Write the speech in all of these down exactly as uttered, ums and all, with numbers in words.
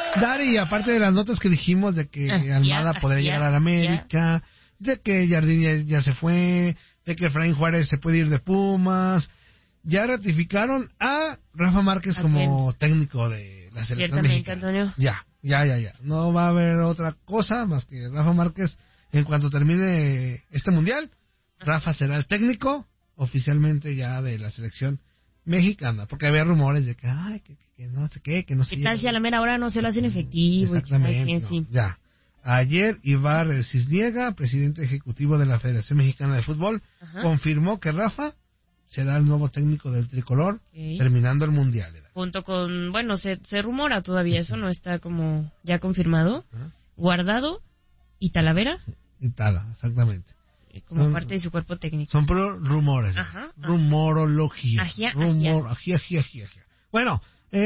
Dari, aparte de las notas que dijimos de que Ah, Almada ya, podría ya, llegar a la América, ya. de que Jardín ya, ya se fue, de que Efraín Juárez se puede ir de Pumas, ya ratificaron a Rafa Márquez ¿A como quién? técnico de la selección Ciertamente, mexicana. Antonio. Ya, ya, ya, ya. No va a haber otra cosa más que Rafa Márquez en cuanto termine este mundial. Rafa será el técnico oficialmente ya de la selección mexicana, porque había rumores de que, ay, que, que, que no sé qué, que no sé ¿Qué tal si a la mera hora no se lo hacen efectivo? Exactamente, Y que, ay, no, sí. ya. Ayer Ibar Cisniega, presidente ejecutivo de la Federación Mexicana de Fútbol, Ajá. confirmó que Rafa será el nuevo técnico del tricolor, Okay. terminando el mundial. ¿Verdad? Junto con, bueno, se, se rumora todavía, eso no está como ya confirmado. Ajá. Guardado y Talavera Y tal, exactamente. eh, como Son- parte de su cuerpo técnico. Son puros rumores. Ajá, ajá. Rumorología. Ajía, Rumor, ajía, ajía, ajía, ajía. Bueno,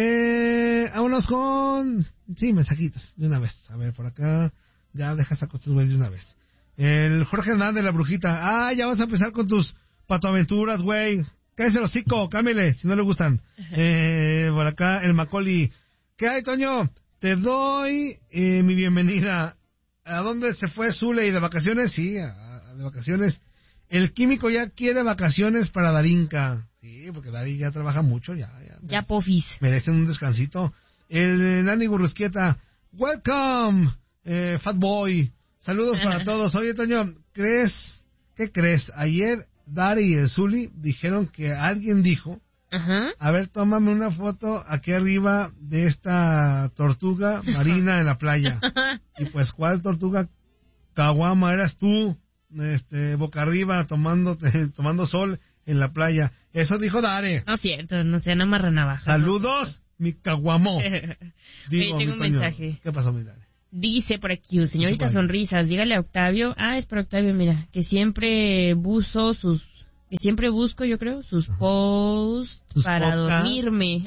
eh, vámonos con... Sí, mensajitos, de una vez. A ver, por acá. Ya deja esa cosa güey de una vez. El Jorge Hernández, la brujita. Ah, ya vas a empezar con tus patoaventuras, güey. Cállese el hocico, cámele, si no le gustan. Eh, por acá, el Macaulay. ¿Qué hay, Toño? Te doy eh, mi bienvenida. ¿A dónde se fue Zule y de vacaciones? Sí, a, a- de vacaciones. El químico ya quiere vacaciones para Darinka. Sí, porque Dari ya trabaja mucho, ya. Ya, Ya pofis. merecen un descansito. El eh, Nani Gurrusquieta. Welcome, eh, Fat Boy. Saludos para todos. Oye, Toño, ¿crees? ¿Qué crees? Ayer Dari y el Zuli dijeron que alguien dijo, Ajá. a ver, tómame una foto aquí arriba de esta tortuga marina en la playa. Y pues, ¿cuál tortuga caguama eras tú? Este, boca arriba, tomando, tomando sol en la playa. Eso dijo Dare. No es cierto, no sean amarranavajas. Saludos, mi caguamo. Oye, Digo, tengo mi un Toño. mensaje. ¿Qué pasó, mi Dare? Dice por aquí, señorita Dice por aquí. Sonrisas, dígale a Octavio, ah, es para Octavio, mira, que siempre buzo sus, que siempre busco, yo creo, sus posts Sus para podcast. dormirme.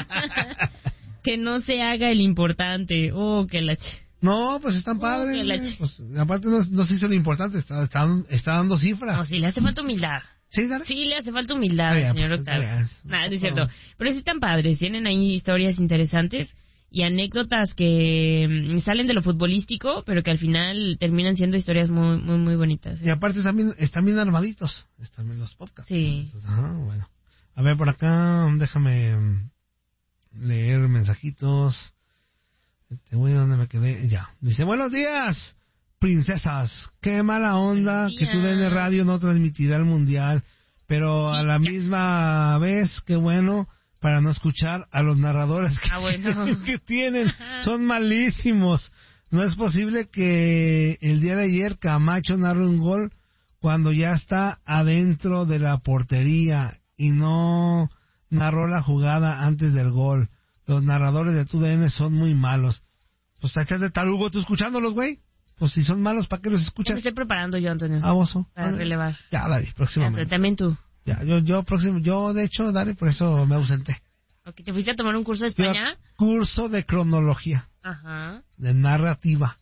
Que no se haga el importante. Oh, que la ch... No, pues están Oh, padres. que la güey. ch- Pues, aparte no, no se hizo lo importante, está, está, está dando cifras. No, sí le hace falta humildad. ¿Sí, Dare? Sí, le hace falta humildad, Ah, ya, señor pues, Octavio. ya, Nada, no es un poco. cierto. Pero sí están padres, tienen ahí historias interesantes y anécdotas que mm, salen de lo futbolístico, pero que al final terminan siendo historias muy, muy, muy bonitas. ¿eh? Y aparte están bien, están bien armaditos. Están bien los podcasts. Sí. Entonces, ajá, bueno. A ver, por acá, déjame mm, leer mensajitos. Este, güey, ¿dónde me quedé? Ya. Dice, buenos días, princesas. Qué mala onda Buenos que tu días. D N Radio no transmitirá el mundial. Pero a la misma vez, qué bueno para no escuchar a los narradores que, Ah, bueno. que tienen. Son malísimos. No es posible que el día de ayer Camacho narre un gol cuando ya está adentro de la portería y no narró la jugada antes del gol. Los narradores de tu D N son muy malos. Pues tachas de tarugo tú escuchándolos, güey. Pues si son malos, ¿para qué los Ya me escuchas? estoy preparando yo, Antonio. Ah, oso. Para Dale. relevar. Ya, dale, próximamente. Antonio, también tú. Ya, yo, yo, próximo, yo, de hecho, dale, por eso me ausenté. Ok, ¿te fuiste a tomar un curso de Fui a España? Curso de cronología, Ajá. de narrativa.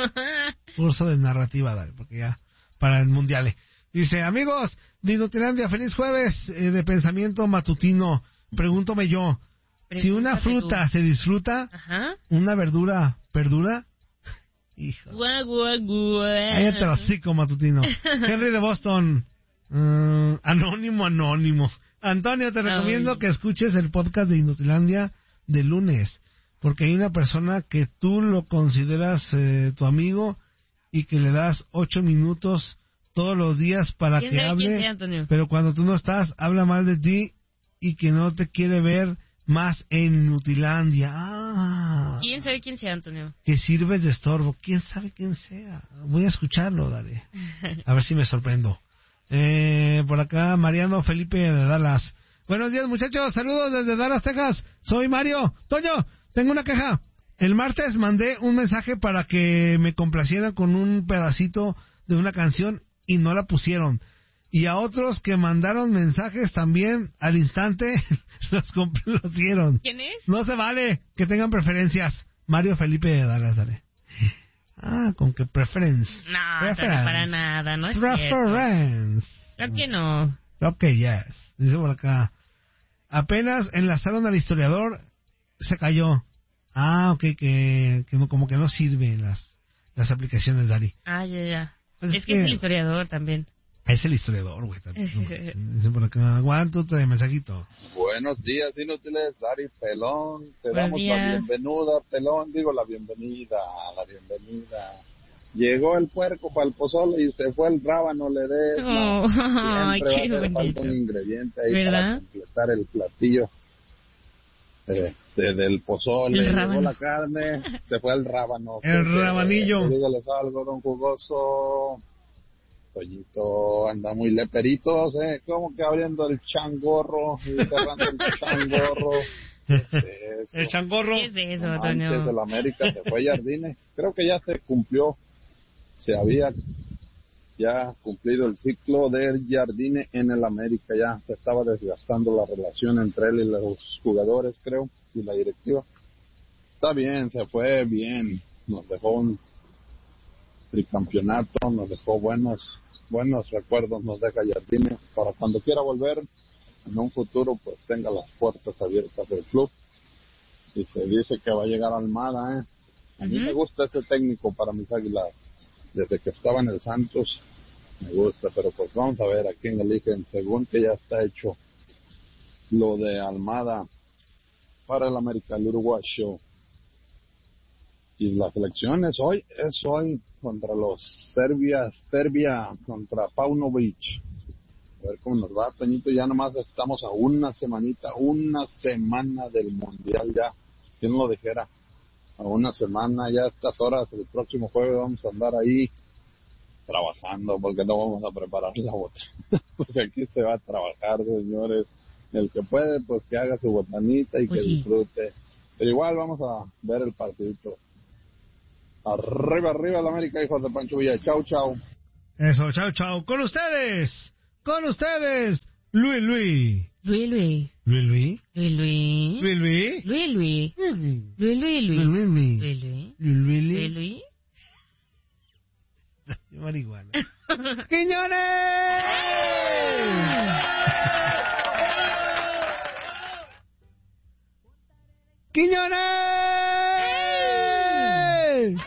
Curso de narrativa, dale, porque ya, para el mundial. Dice, amigos, de Inutilandia, feliz jueves eh, de pensamiento matutino. Pregúntome yo, si una Pregúntate fruta tú. se disfruta, Ajá. ¿una verdura perdura? Hijo. Gua, gua, gua. Cállate el hocico, matutino. Henry de Boston. Mm, anónimo, anónimo. Antonio, te recomiendo Ay. que escuches el podcast de Inutilandia de lunes. Porque hay una persona que tú lo consideras eh, tu amigo y que le das ocho minutos todos los días para ¿Quién que sabe quién hable. sea, Antonio? Pero cuando tú no estás, habla mal de ti y que no te quiere ver más en Inutilandia. Ah. ¿Quién sabe quién sea, Antonio? Que sirves de estorbo. ¿Quién sabe quién sea? Voy a escucharlo, dale. A ver si me sorprendo. Eh, por acá, Mariano Felipe de Dallas. Buenos días, muchachos. Saludos desde Dallas, Texas. Soy Mario. Toño, tengo una queja. El martes mandé un mensaje para que me complacieran con un pedacito de una canción y no la pusieron. Y a otros que mandaron mensajes también al instante los complacieron. ¿Quién es? No se vale que tengan preferencias. Mario Felipe de Dallas, dale. Ah, con que preference. No, Antonio, para nada, no es cierto. Preference. Claro que no. Ok, yes. Dice por acá. Apenas enlazaron al historiador, se cayó. Ah, ok, que, que no, como que no sirven las, las aplicaciones, Dari. Ah, ya, ya. Pues es, es que, que es el historiador también. Es el historiador, güey, también. Dice por acá, aguanto, trae mensajito. Buenos días, inútiles, Dari Pelón. Te Buenos damos días. la bienvenida, Pelón. Digo la bienvenida, la bienvenida. Llegó el puerco para el pozole y se fue el rábano, le des. Oh, no. ay, Siempre qué va a hacer falta bonito. un ingrediente ahí ¿verdad? para completar el platillo este, del pozole. El Llegó rábano. la carne, se fue el rábano. El Se- rabanillo. Dígales algo, don Jugoso. Toñito anda muy leperitos, ¿eh? Como que abriendo el changorro y cerrando el changorro. ¿Qué es eso? El changorro. ¿Qué es eso, No Toño? manches, el América se fue a Jardines. Creo que ya se cumplió, se había ya cumplido el ciclo de Jardines en el América. Ya se estaba desgastando la relación entre él y los jugadores, creo, y la directiva. Está bien, se fue bien. Nos dejó un tricampeonato, nos dejó buenos buenos recuerdos, nos deja Jardines para cuando quiera volver en un futuro, pues tenga las puertas abiertas del club. Y se dice que va a llegar Almada, ¿eh? A mí Ujú. me gusta ese técnico para mis Águilas. Desde que estaba en el Santos, me gusta, pero pues vamos a ver a quién eligen, según que ya está hecho lo de Almada para el América, el uruguayo. Y las elecciones hoy es hoy contra los Serbia, Serbia contra Paunovic. A ver cómo nos va, Toñito. Ya nomás estamos a una semanita, una semana del Mundial ya. ¿Quién lo dijera? A una semana, ya a estas horas, el próximo jueves vamos a andar ahí trabajando porque no vamos a preparar la botana. Porque aquí se va a trabajar, señores. El que puede, pues que haga su botanita y que Oye. disfrute. Pero igual vamos a ver el partidito. Arriba, arriba el América, hijos de Pancho Villa. Chau, chau. Eso, chao, chao. Con ustedes, con ustedes, Luis Luis. Luis, Luis. Luis Luis. Luis, Luis. Luis Luis. Luis, Luis. Luis Luis, Luis, Luis. Luis. Luis Luis. Luis, Luis. Luis Luis, Luis. Luis. Marihuana. ¡Quiñones! ¡Quiñones!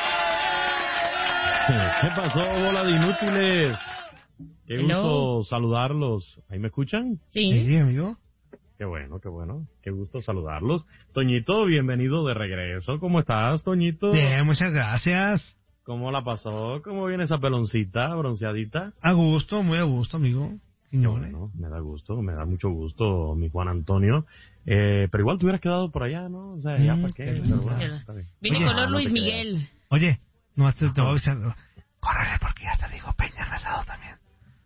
¿Qué pasó, bola de inútiles? Qué Hello. gusto saludarlos. ¿Ahí me escuchan? Sí. Sí, amigo. Qué bueno, qué bueno. Qué gusto saludarlos. Toñito, bienvenido de regreso. ¿Cómo estás, Toñito? Bien, muchas gracias. ¿Cómo la pasó? ¿Cómo viene esa peloncita bronceadita? A gusto, muy a gusto, amigo. Quiñones. Bueno, me da gusto, me da mucho gusto, mi Juan Antonio. Eh, pero igual te hubieras quedado por allá, ¿no? O sea, ya Mm, para qué. qué Pero bueno. bueno, está bien. Vine Oye, color no, no Luis te Miguel. Oye, nomás te, te voy a avisar. Córrele porque ya te digo Peña Rezado también.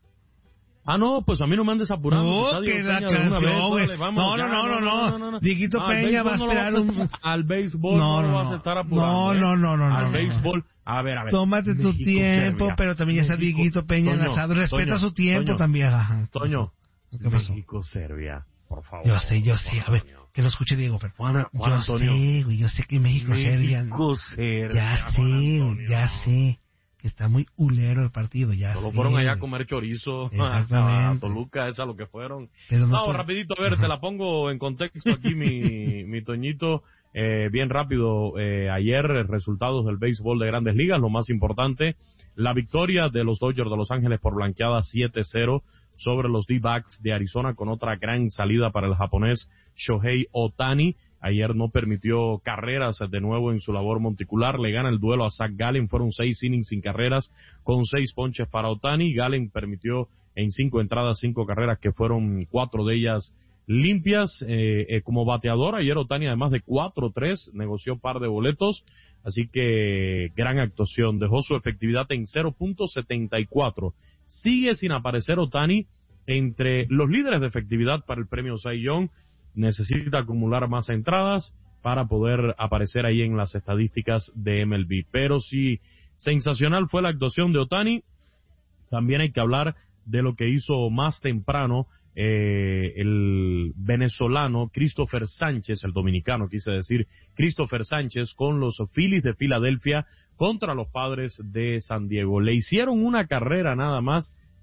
Ah, no, pues a mí no me andes apurando. No, Está que Diego la Peña de una canción, vez, güey. órale, vámonos, No, no, ya, no, no, no. Dieguito Al Peña va a béisbol no esperar lo vas un- a- Al béisbol No, no, no, lo vas no. a estar apurando. No, ¿eh? no, no, no, Al no, no. béisbol, a ver, a ver. Tómate tu México, tiempo, Serbia. pero también ya está México, Dieguito Peña Toño, enlazado. Respeta Toño, su tiempo Toño, también. Ajá. Toño, ¿Qué pasó? México, Serbia, por favor. Yo sé, yo sé. A ver, Antonio. que lo escuche Diego, pero... Juan, Juan Yo Antonio. sé, güey, yo sé que México, Serbia... México, Serbia. Ya Juan sé, güey, Antonio. ya sé. Que está muy hulero el partido, ya Solo sé. fueron allá a güey. comer chorizo. Exactamente. A Toluca, es a lo que fueron. Pero no No, fue- rapidito, a ver, Ajá. te la pongo en contexto aquí, mi, mi Toñito. Eh, bien rápido, eh, ayer resultados del béisbol de Grandes Ligas, lo más importante, la victoria de los Dodgers de Los Ángeles por blanqueada siete cero sobre los D-backs de Arizona con otra gran salida para el japonés Shohei Ohtani. Ayer no permitió carreras de nuevo en su labor monticular. Le gana el duelo a Zach Gallen. Fueron seis innings sin carreras con seis ponches para Ohtani. Gallen permitió en cinco entradas cinco carreras que fueron cuatro de ellas limpias. Eh, eh, como bateador, ayer Ohtani además de cuatro tres negoció par de boletos. Así que gran actuación. Dejó su efectividad en cero punto setenta y cuatro. Sigue sin aparecer Ohtani entre los líderes de efectividad para el premio Cy Young. Necesita acumular más entradas para poder aparecer ahí en las estadísticas de M L B. Pero si sensacional fue la actuación de Ohtani, también hay que hablar de lo que hizo más temprano eh, el venezolano Christopher Sánchez, el dominicano quise decir, Christopher Sánchez con los Phillies de Filadelfia contra los Padres de San Diego. Le hicieron una carrera nada más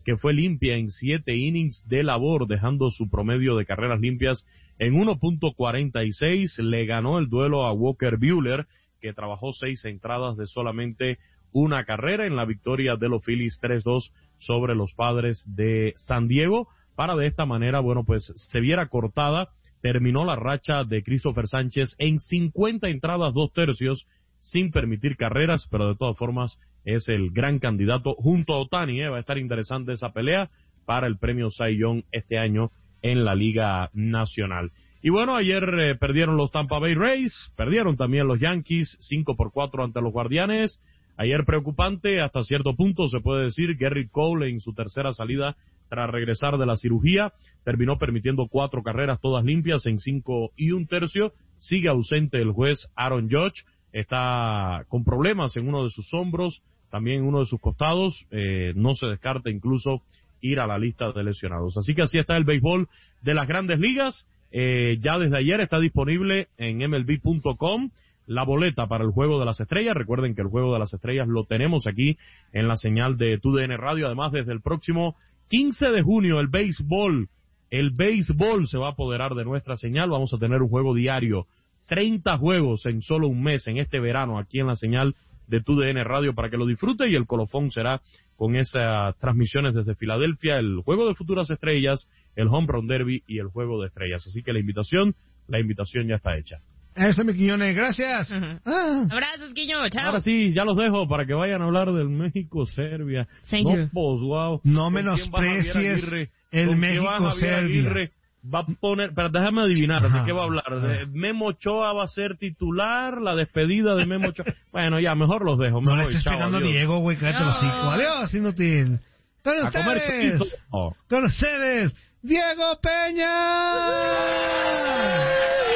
que fue limpia en siete innings de labor, dejando su promedio de carreras limpias en uno punto cuarenta y seis. Le ganó el duelo a Walker Buehler, que trabajó seis entradas de solamente una carrera en la victoria de los Phillies tres dos sobre los Padres de San Diego, para de esta manera, bueno, pues se viera cortada. Terminó la racha de Christopher Sánchez en cincuenta entradas, dos tercios, sin permitir carreras, pero de todas formas es el gran candidato junto a Ohtani. ¿eh? Va a estar interesante esa pelea para el premio Cy Young este año en la Liga Nacional. Y bueno, ayer eh, perdieron los Tampa Bay Rays, perdieron también los Yankees, cinco por cuatro ante los Guardianes. Ayer preocupante, hasta cierto punto se puede decir. Gerrit Cole en su tercera salida tras regresar de la cirugía terminó permitiendo cuatro carreras todas limpias en cinco y un tercio. Sigue ausente el juez Aaron Judge, está con problemas en uno de sus hombros, también en uno de sus costados. Eh, no se descarta incluso ir a la lista de lesionados. Así que así está el béisbol de las Grandes Ligas. Eh, ya desde ayer está disponible en M L B punto com la boleta para el Juego de las Estrellas. Recuerden que el Juego de las Estrellas lo tenemos aquí en la señal de T U D N Radio. Además, desde el próximo quince de junio, el béisbol, el béisbol se va a apoderar de nuestra señal. Vamos a tener un juego diario, treinta juegos en solo un mes en este verano aquí en la señal de T U D N Radio para que lo disfrute, y el colofón será con esas transmisiones desde Filadelfia, el Juego de Futuras Estrellas, el Home Run Derby y el Juego de Estrellas. Así que la invitación, la invitación ya está hecha. Eso, mi Quiñones, gracias. Uh-huh. Ah. Abrazos, Quiño, chao. Ahora sí, ya los dejo para que vayan a hablar del México-Serbia. Thank no, you. Pues, wow. No menosprecies el México-Serbia. Va a poner, pero déjame adivinar, Ajá. ¿de qué va a hablar? ¿De Memo Ochoa va a ser titular? ¿La despedida de Memo Ochoa? Bueno, ya, mejor los dejo. Me No le voy. estés Chao, pegando a adiós. Diego, güey, cállate No. los hocico. Adiós, inútil. Con A comer ustedes, poquito. Oh. con ustedes, Diego Peña.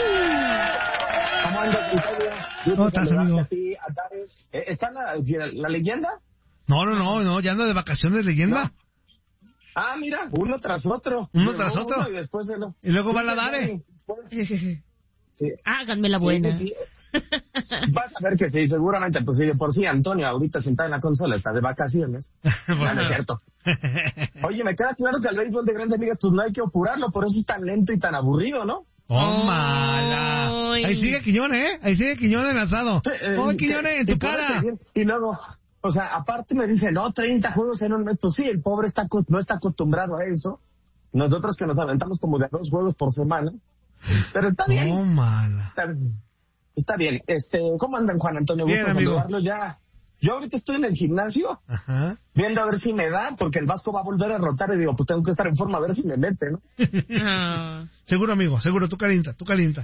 ¿Cómo andas, Antonio? ¿Cómo estás, amigo? A ti, a Tares. Eh, ¿Está la, la leyenda? No, no, no, no, ya anda de vacaciones, leyenda. Ah, mira, uno tras otro. Uno Llegó tras otro. uno Y, después de lo... Y luego va Sí, la sí, Dare. Sí, sí, sí. Sí. Háganme la Sí, buena. sí, sí. Vas a ver que sí, seguramente, pues sí, de por sí, Antonio, ahorita sentado en la consola, está de vacaciones. No, no es cierto. Oye, me queda claro que al béisbol de Grandes Ligas, pues no hay que apurarlo, por eso es tan lento y tan aburrido, ¿no? ¡Oh, mala! Ay. Ahí sigue Quiñones, ¿eh? Ahí sigue Quiñones enlazado. Sí, eh, ¡Oh, y Quiñones, que- en tu y por cara! eso, Y luego, o sea, aparte me dice, no, treinta juegos en un mes. Pues sí, el pobre está acu- no está acostumbrado a eso. Nosotros que nos aventamos como de a dos juegos por semana. Pero está bien. ¡Oh, mala! Está, está bien. Este, ¿cómo andan, Juan Antonio? Bien, Gusto amigo. saludarlo ya. Yo ahorita estoy en el gimnasio, Ajá. viendo a ver si me da, porque el Vasco va a volver a rotar y digo, pues tengo que estar en forma a ver si me mete, ¿no? Ah. Seguro, amigo, seguro, tú calienta, tú calienta.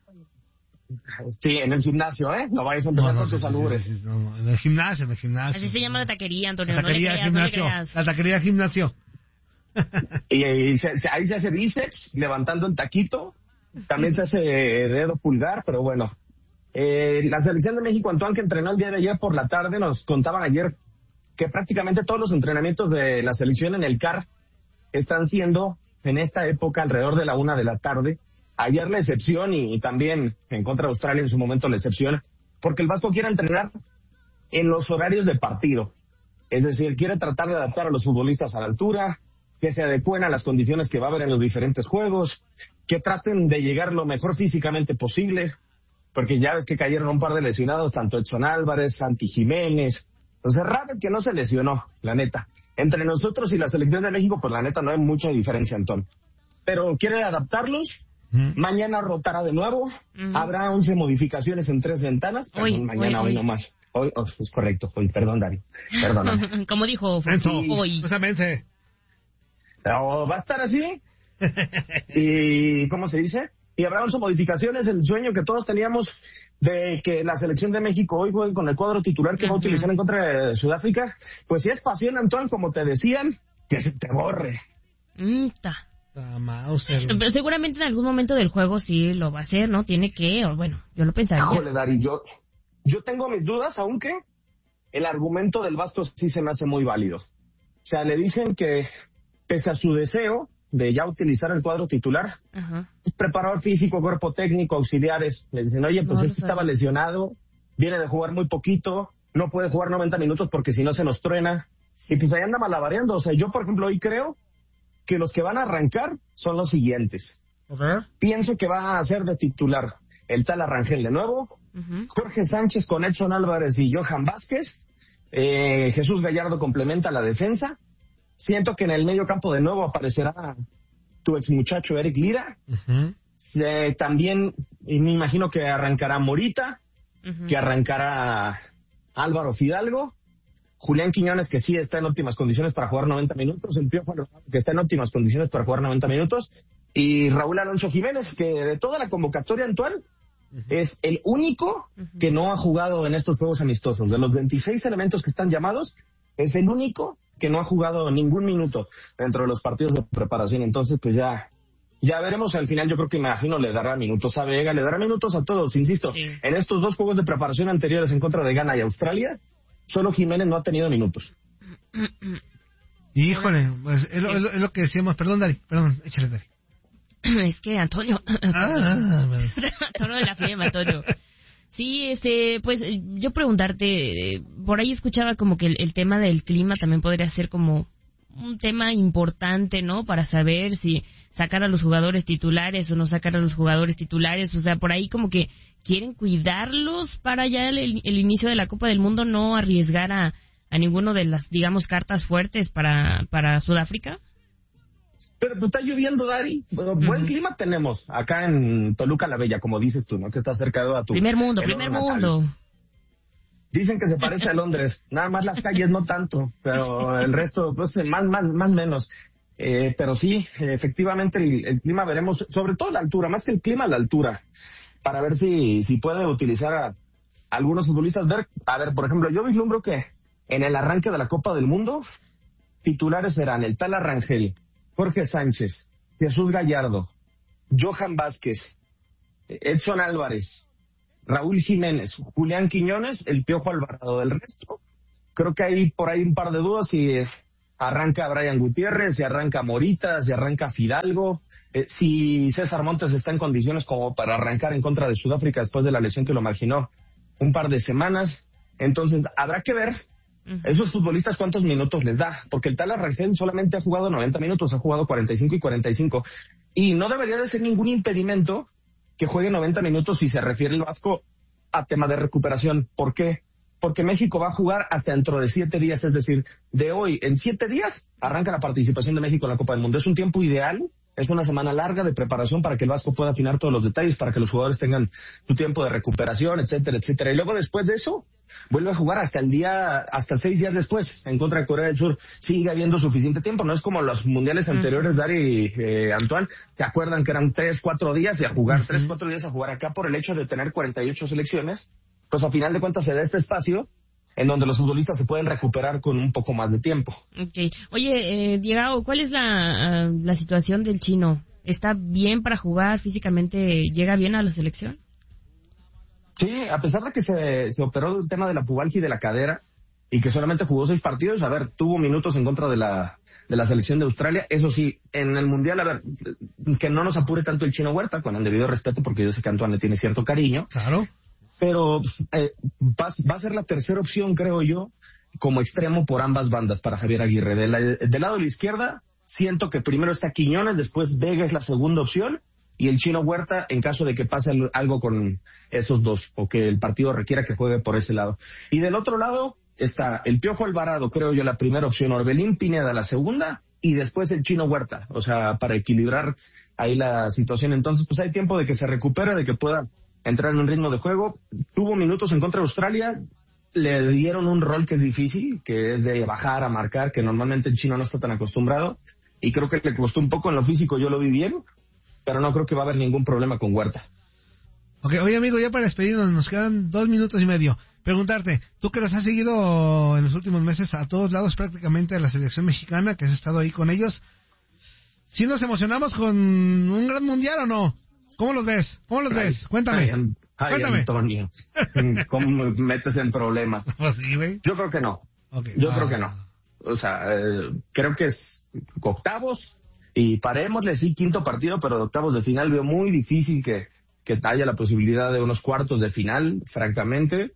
Sí, en el gimnasio, ¿eh? No vayas a empezar con tus sí, albures. sí, sí, no, no, en el gimnasio, en el gimnasio. Así se llama la taquería, Antonio. La No le taquería, creas, no le gimnasio. creas. La taquería, gimnasio. Y, y se- se- ahí se hace bíceps, levantando el taquito. También se hace eh, dedo pulgar, pero bueno. Eh, la selección de México, Antoine, que entrenó el día de ayer por la tarde, nos contaban ayer que prácticamente todos los entrenamientos de la selección en el C A R están siendo en esta época alrededor de la una de la tarde. Ayer la excepción y, y también en contra de Australia en su momento la excepción, porque el Vasco quiere entrenar en los horarios de partido. Es decir, quiere tratar de adaptar a los futbolistas a la altura, que se adecúen a las condiciones que va a haber en los diferentes juegos, que traten de llegar lo mejor físicamente posible, porque ya ves que cayeron un par de lesionados, tanto Edson Álvarez, Santi Jiménez. Entonces, raro que no se lesionó, la neta. Entre nosotros y la selección de México, pues la neta no hay mucha diferencia, Antón. Pero quiere adaptarlos. Mm. Mañana rotará de nuevo. Ujú. Habrá once modificaciones en tres ventanas. Hoy, Perdón, mañana, hoy, hoy, hoy. no más. Hoy, oh, es correcto. Hoy, perdón, Dari. Perdóname. Como dijo Menso. hoy. Justamente. Pero va a estar así. Y, ¿cómo se dice? Y habrá once modificaciones. El sueño que todos teníamos de que la selección de México hoy juegue con el cuadro titular que va a Ujú. utilizar en contra de Sudáfrica. Pues si es pasión, Antoine, como te decían, que se te borre. Mm, ta. La Mauser. Pero seguramente en algún momento del juego sí lo va a hacer, ¿no? Tiene que, o bueno, yo lo pensaría. Híjole, Dari, yo, yo tengo mis dudas, aunque el argumento del Vasco sí se me hace muy válido. O sea, le dicen que, pese a su deseo de ya utilizar el cuadro titular, Ajá. preparador físico, cuerpo técnico, auxiliares, le dicen, oye, pues No lo este estaba sabía. lesionado, viene de jugar muy poquito, no puede jugar noventa minutos porque si no se nos truena. Y pues ahí anda malabareando. O sea, yo, por ejemplo, hoy creo que los que van a arrancar son los siguientes. Okay. Pienso que va a ser de titular el tal Arrangel de nuevo, uh-huh. Jorge Sánchez con Edson Álvarez y Johan Vázquez, eh, Jesús Gallardo complementa la defensa. Siento que en el medio campo de nuevo aparecerá tu ex muchacho Eric Lira. Uh-huh. Eh, también me imagino que arrancará Morita, uh-huh. que arrancará Álvaro Fidalgo, Julián Quiñones, que sí está en óptimas condiciones para jugar noventa minutos, el Piojo que está en óptimas condiciones para jugar noventa minutos, y Raúl Alonso Jiménez, que de toda la convocatoria actual uh-huh. es el único uh-huh. que no ha jugado en estos juegos amistosos. De los veintiséis elementos que están llamados, es el único que no ha jugado ningún minuto dentro de los partidos de preparación. Entonces, pues ya ya veremos al final. Yo creo que, imagino, le dará minutos a Vega, le dará minutos a todos. Insisto, sí. en estos dos juegos de preparación anteriores en contra de Ghana y Australia, solo Jiménez no ha tenido minutos. Híjole, pues es lo, es lo, es lo que decíamos. Perdón, Dari, perdón, échale, Dari. Es que Antonio... Ah, Antonio de la flema, Antonio. Sí, este, pues yo preguntarte, eh, por ahí escuchaba como que el, el tema del clima también podría ser como un tema importante, ¿no? Para saber si sacar a los jugadores titulares o no sacar a los jugadores titulares. O sea, por ahí como que quieren cuidarlos para ya el, el inicio de la Copa del Mundo, no arriesgar a, a ninguno de las, digamos, cartas fuertes para, para Sudáfrica. Pero pues, está lloviendo, Dari. Bueno, uh-huh. Buen clima tenemos acá en Toluca la Bella, como dices tú, ¿no? Que está cerca a tu... Primer mundo, primer natal. mundo. Dicen que se parece a Londres. Nada más las calles no tanto, pero el resto, pues, más, más, más menos. Eh, pero sí, efectivamente, el, el clima veremos, sobre todo la altura, más que el clima, la altura, para ver si, si puede utilizar a, a algunos futbolistas. Ver, a ver, por ejemplo, yo vislumbro que en el arranque de la Copa del Mundo, titulares serán el tal Arrangel, Jorge Sánchez, Jesús Gallardo, Johan Vázquez, Edson Álvarez, Raúl Jiménez, Julián Quiñones, el Piojo Alvarado. Del resto, creo que hay por ahí un par de dudas si arranca Brian Gutiérrez, si arranca Morita, si arranca Fidalgo, eh, si César Montes está en condiciones como para arrancar en contra de Sudáfrica después de la lesión que lo marginó un par de semanas. Entonces, habrá que ver esos futbolistas cuántos minutos les da, porque el tal Arrangel solamente ha jugado noventa minutos, ha jugado cuarenta y cinco y cuarenta y cinco, y no debería de ser ningún impedimento que juegue noventa minutos si se refiere el Vasco a tema de recuperación. ¿Por qué? Porque México va a jugar hasta dentro de siete días, es decir, de hoy en siete días arranca la participación de México en la Copa del Mundo. Es un tiempo ideal, es una semana larga de preparación para que el Vasco pueda afinar todos los detalles, para que los jugadores tengan su tiempo de recuperación, etcétera, etcétera. Y luego después de eso, vuelve a jugar hasta el día, hasta seis días después, en contra de Corea del Sur. Sigue habiendo suficiente tiempo, no es como los mundiales anteriores, Dari y eh, Antoine, que acuerdan que eran tres, cuatro días y a jugar, tres, cuatro días a jugar acá por el hecho de tener cuarenta y ocho selecciones. Pues a final de cuentas se da este espacio en donde los futbolistas se pueden recuperar con un poco más de tiempo. Okay. Oye, eh, Diego, ¿cuál es la, uh, la situación del chino? ¿Está bien para jugar físicamente? ¿Llega bien a la selección? Sí, a pesar de que se, se operó el tema de la pubalgia y de la cadera y que solamente jugó seis partidos, a ver, tuvo minutos en contra de la de la selección de Australia. Eso sí, en el Mundial, a ver, que no nos apure tanto el Chino Huerta, con el debido respeto, porque yo sé que Antoine le tiene cierto cariño. Claro. Pero eh, va, va a ser la tercera opción, creo yo, como extremo por ambas bandas para Javier Aguirre. De la, del lado de la izquierda, siento que primero está Quiñones, después Vega es la segunda opción, y el Chino Huerta en caso de que pase algo con esos dos, o que el partido requiera que juegue por ese lado. Y del otro lado está el Piojo Alvarado, creo yo, la primera opción, Orbelín Pineda la segunda, y después el Chino Huerta, o sea, para equilibrar ahí la situación. Entonces, pues hay tiempo de que se recupere, de que pueda entrar en un ritmo de juego. Tuvo minutos en contra de Australia, le dieron un rol que es difícil, que es de bajar a marcar, que normalmente el chino no está tan acostumbrado, y creo que le costó un poco en lo físico. Yo lo vi bien, pero no creo que va a haber ningún problema con Huerta. Ok, oye amigo, ya para despedirnos, nos quedan dos minutos y medio. Preguntarte, tú que los has seguido en los últimos meses a todos lados prácticamente de la selección mexicana, que has estado ahí con ellos, ¿sí nos emocionamos con un gran mundial o no? ¿Cómo los ves? ¿Cómo los ay, ves? Cuéntame. Ay, ay, Cuéntame. Antonio, ¿cómo me metes en problemas? ¿Sí, güey? Yo creo que no. Okay. Yo ah. creo que no. O sea, eh, creo que es octavos y parémosle, sí, quinto partido, pero de octavos de final veo muy difícil que, que haya la posibilidad de unos cuartos de final, francamente.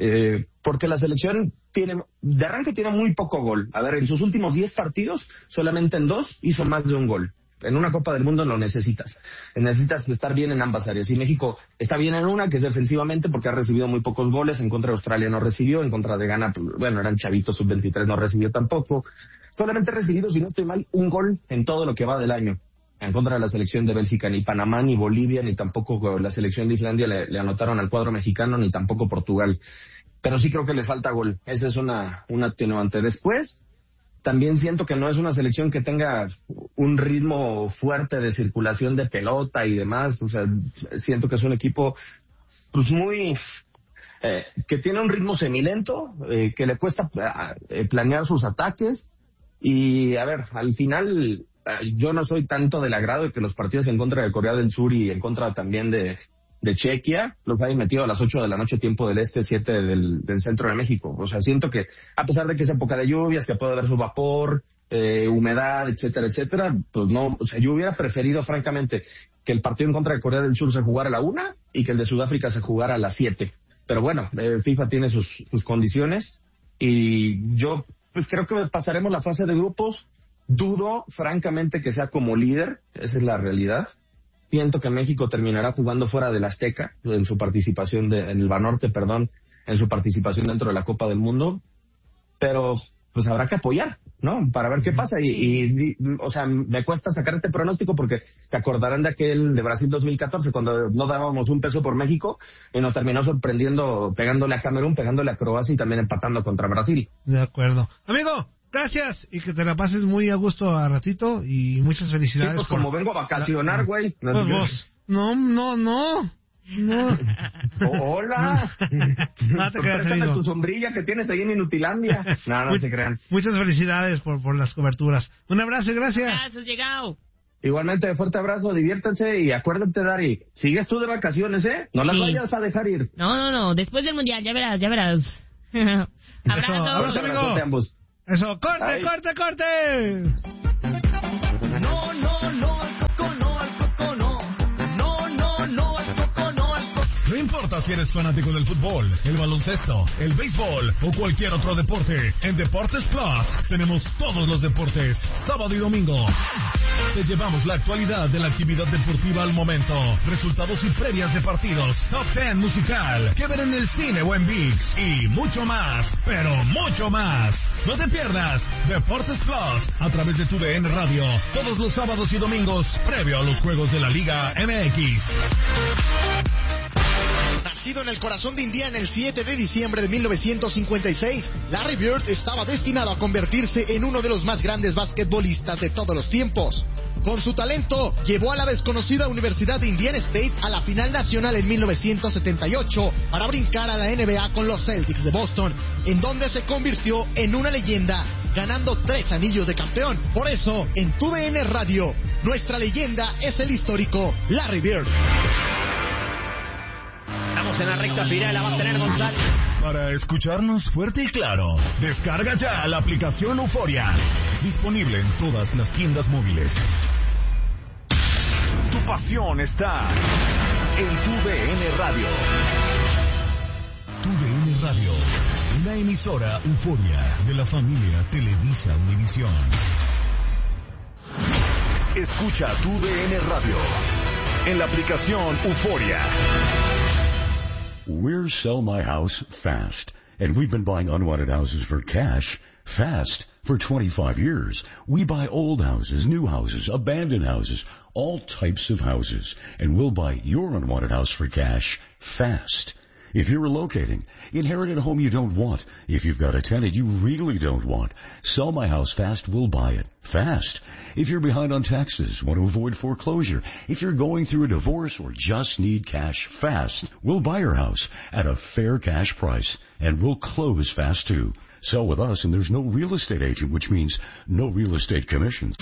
Eh, porque la selección tiene, de arranque tiene muy poco gol. A ver, en sus últimos diez partidos, solamente en dos hizo más de un gol. En una Copa del Mundo lo necesitas. Necesitas estar bien en ambas áreas. Y México está bien en una, que es defensivamente, porque ha recibido muy pocos goles. En contra de Australia no recibió. En contra de Ghana, pues, bueno, eran chavitos, sub veintitrés, no recibió tampoco. Solamente ha recibido, si no estoy mal, un gol en todo lo que va del año. En contra de la selección de Bélgica, ni Panamá, ni Bolivia, ni tampoco la selección de Islandia le, le anotaron al cuadro mexicano, ni tampoco Portugal. Pero sí creo que le falta gol. Esa es una, una atenuante. Después, también siento que no es una selección que tenga un ritmo fuerte de circulación de pelota y demás. O sea, siento que es un equipo pues muy... Eh, que tiene un ritmo semilento, eh, que le cuesta eh, planear sus ataques. Y, a ver, al final... Yo no soy tanto del agrado de que los partidos en contra de Corea del Sur y en contra también de, de Chequia los hayan metido a las ocho de la noche tiempo del este, siete del, del centro de México. O sea, siento que a pesar de que es época de lluvias, que puede haber su vapor, eh, humedad, etcétera, etcétera, pues no, o sea, yo hubiera preferido francamente que el partido en contra de Corea del Sur se jugara a la una y que el de Sudáfrica se jugara a las siete. Pero bueno, eh, FIFA tiene sus, sus condiciones y yo pues creo que pasaremos la fase de grupos. Dudo, francamente, que sea como líder, esa es la realidad. Siento que México terminará jugando fuera del Azteca, en su participación, de, en el Banorte, perdón, en su participación dentro de la Copa del Mundo, pero pues habrá que apoyar, ¿no? Para ver qué pasa. Y, y, y o sea, me cuesta sacar este pronóstico porque te acordarán de aquel de Brasil dos mil catorce, cuando no dábamos un peso por México y nos terminó sorprendiendo, pegándole a Camerún, pegándole a Croacia y también empatando contra Brasil. De acuerdo. Amigo, gracias, y que te la pases muy a gusto a ratito, y muchas felicidades. Sí, pues por... como vengo a vacacionar, güey. Pues vos, no, no, no, no. Oh, hola. No te creas, amigo. Tu sombrilla que tienes ahí en Inutilandia. No, no Muy, se crean. Muchas felicidades por, por las coberturas. Un abrazo y gracias. Gracias, llegado. Igualmente, fuerte abrazo, diviértanse y acuérdate, Dari, sigues tú de vacaciones, ¿eh? No las sí. vayas a dejar ir. No, no, no, después del Mundial, ya verás, ya verás. Abrazo. Eso, abrazo, amigo. Eso, corte, Ay. corte, corte. No, no, no, al coco no, al coco no. No, no, no, al coco no, al coco. No importa si eres fanático del fútbol, el baloncesto, el béisbol o cualquier otro deporte, en Deportes Plus tenemos todos los deportes, sábado y domingo. Te llevamos la actualidad de la actividad deportiva al momento, resultados y previas de partidos, top ten musical, que ver en el cine o en ViX y mucho más, pero mucho más. No te pierdas Deportes Plus a través de tu D N Radio, todos los sábados y domingos, previo a los juegos de la Liga M X. Nacido en el corazón de Indiana el siete de diciembre de mil novecientos cincuenta y seis, Larry Bird estaba destinado a convertirse en uno de los más grandes basquetbolistas de todos los tiempos. Con su talento, llevó a la desconocida Universidad de Indiana State a la final nacional en mil novecientos setenta y ocho para brincar a la N B A con los Celtics de Boston, en donde se convirtió en una leyenda, ganando tres anillos de campeón. Por eso, en tu D N Radio, nuestra leyenda es el histórico Larry Bird. Estamos en la recta final, la va a tener González. Para escucharnos fuerte y claro, descarga ya la aplicación Euforia. Disponible en todas las tiendas móviles. Tu pasión está en tu D N Radio. Tu D N Radio, una emisora Euforia de la familia Televisa Univisión. Escucha tu D N Radio en la aplicación Euforia. We're Sell My House Fast, and we've been buying unwanted houses for cash fast for twenty-five years. We buy old houses, new houses, abandoned houses, all types of houses, and we'll buy your unwanted house for cash fast. If you're relocating, inherit a home you don't want. If you've got a tenant you really don't want, Sell My House Fast will buy it fast. If you're behind on taxes, want to avoid foreclosure, if you're going through a divorce or just need cash fast, we'll buy your house at a fair cash price, and we'll close fast too. Sell with us, and there's no real estate agent, which means no real estate commissions.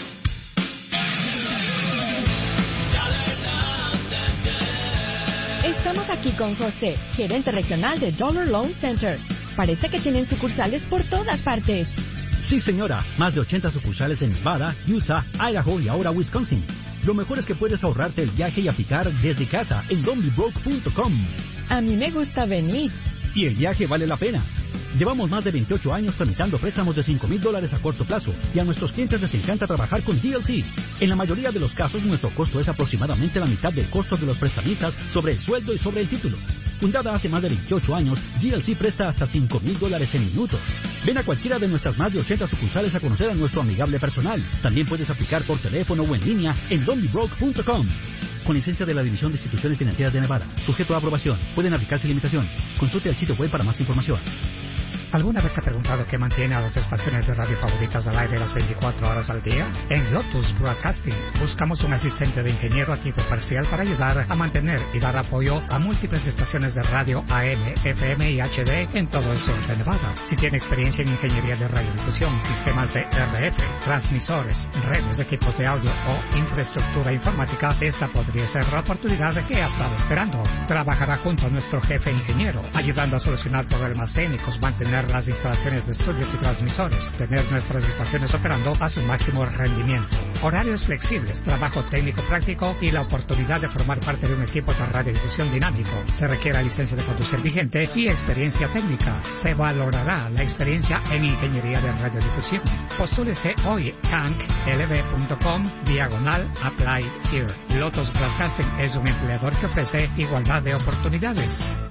Estamos aquí con José, gerente regional de Dollar Loan Center. Parece que tienen sucursales por todas partes. Sí, señora. Más de ochenta sucursales en Nevada, Utah, Idaho y ahora Wisconsin. Lo mejor es que puedes ahorrarte el viaje y aplicar desde casa en donnellybrook punto com. A mí me gusta venir. y el viaje vale la pena. Llevamos más de veintiocho años tramitando préstamos de cinco mil dólares a corto plazo y a nuestros clientes les encanta trabajar con D L C. En la mayoría de los casos, nuestro costo es aproximadamente la mitad del costo de los prestamistas sobre el sueldo y sobre el título. Fundada hace más de veintiocho años, D L C presta hasta cinco mil dólares en minutos. Ven a cualquiera de nuestras más de ochenta sucursales a conocer a nuestro amigable personal. También puedes aplicar por teléfono o en línea en don't be broke punto com. Con licencia de la División de Instituciones Financieras de Nevada. Sujeto a aprobación. Pueden aplicarse limitaciones. Consulte el sitio web para más información. ¿Alguna vez se ha preguntado qué mantiene a las estaciones de radio favoritas al aire las veinticuatro horas al día? En Lotus Broadcasting buscamos un asistente de ingeniero a tiempo parcial para ayudar a mantener y dar apoyo a múltiples estaciones de radio A M, F M y H D en todo el sur de Nevada. Si tiene experiencia en ingeniería de radiodifusión, sistemas de R F, transmisores, redes, equipos de audio o infraestructura informática, esta podría ser la oportunidad que ha estado esperando. Trabajará junto a nuestro jefe ingeniero, ayudando a solucionar problemas técnicos, mantener las instalaciones de estudios y transmisores, tener nuestras estaciones operando a su máximo rendimiento. Horarios flexibles, trabajo técnico práctico y la oportunidad de formar parte de un equipo de radiodifusión dinámico. Se requiere licencia de conducir vigente y experiencia técnica. Se valorará la experiencia en ingeniería de radiodifusión. Postúlese hoy canc l b punto com diagonal apply here. Lotus Broadcasting es un empleador que ofrece igualdad de oportunidades.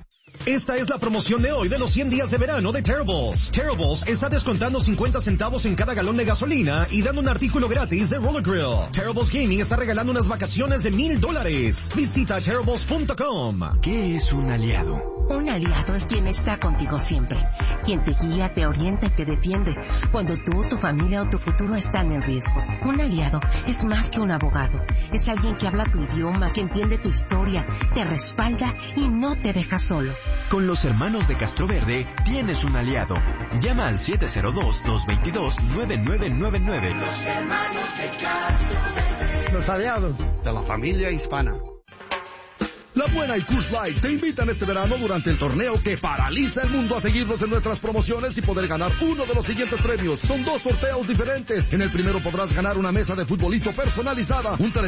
Esta es la promoción de hoy de los cien días de verano de Terribles. Terribles está descontando cincuenta centavos en cada galón de gasolina y dando un artículo gratis de Roller Grill. Terribles Gaming está regalando unas vacaciones de mil dólares. Visita terribles punto com. ¿Qué es un aliado? Un aliado es quien está contigo siempre, quien te guía, te orienta y te defiende cuando tú, tu familia o tu futuro están en riesgo. Un aliado es más que un abogado, es alguien que habla tu idioma, que entiende tu historia, te respalda y no te deja solo. Con los hermanos de Castroverde tienes un aliado. Llama al siete cero dos, dos dos dos, nueve nueve nueve nueve. Los hermanos de Castroverde. Los aliados de la familia hispana. La Buena y Coors Light te invitan este verano durante el torneo que paraliza el mundo a seguirnos en nuestras promociones y poder ganar uno de los siguientes premios. Son dos sorteos diferentes. En el primero podrás ganar una mesa de futbolito personalizada, un